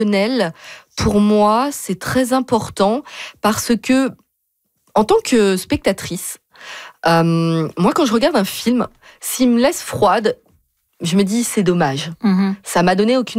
Pour moi, c'est très important parce que, en tant que spectatrice, moi, quand je regarde un film, s'il me laisse froide, je me dis c'est dommage. Ça m'a donné aucune